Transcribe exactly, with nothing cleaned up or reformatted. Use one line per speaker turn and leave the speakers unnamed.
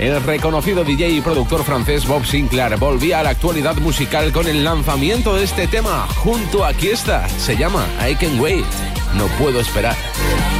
El reconocido D J y productor francés Bob Sinclair volvía a la actualidad musical con el lanzamiento de este tema junto a Kiesta. Se llama I Can Wait, no puedo esperar.